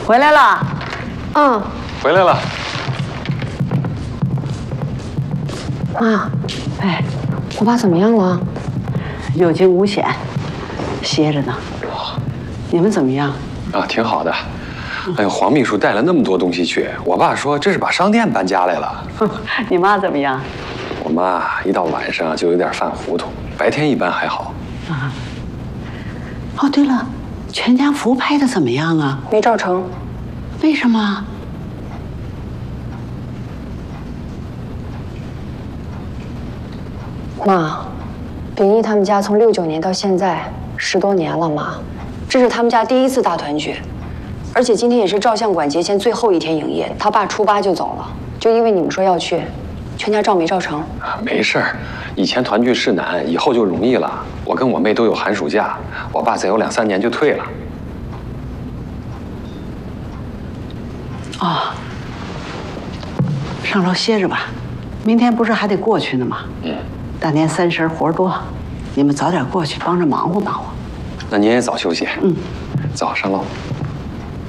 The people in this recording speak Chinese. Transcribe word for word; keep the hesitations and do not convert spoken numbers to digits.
回来了。 嗯， 回来了。 妈， 哎， 我爸怎么样了？ 有惊无险，歇着呢。你们怎么样？ 啊，挺好的。哎呦，黄秘书带了那么多东西去，我爸说这是把商店搬家来了。 你妈怎么样？ 我妈一到晚上就有点犯糊涂，白天一般还好。 啊。哦，对了，全家福拍的怎么样啊？ 没照成。 为什么？ 妈，秉义他们家从六九年到现在十多年了，妈，这是他们家第一次大团聚，而且今天也是照相馆节前最后一天营业，他爸初八就走了，就因为你们说要去，全家照没照成？ 没事儿，以前团聚是难，以后就容易了。我跟我妹都有寒暑假，我爸再有两三年就退了。 哦，上楼歇着吧，明天不是还得过去呢吗？ 嗯。 大年三十活多，你们早点过去帮着忙活忙活。 那您也早休息。 嗯， 走上楼。